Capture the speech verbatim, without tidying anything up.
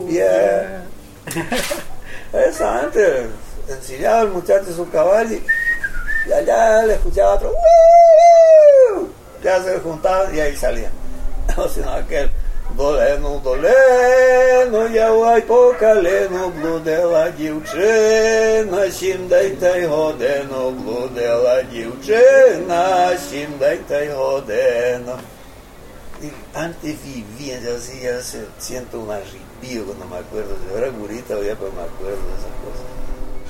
Yeah. Eso antes enseñaba al muchacho su caballo y, y allá le escuchaba otro. ¡Woo! Ya se juntaban y ahí salían. O sino aquel. Долено, долено, я вай по колено, блудила дівчина, сім дайте й годину, блудила дівчина, сім дайте й годину. Y antes vivía, yo así, ya se, siento un arrepío cuando me acuerdo, yo era gurita, ya pero me acuerdo de esas cosas.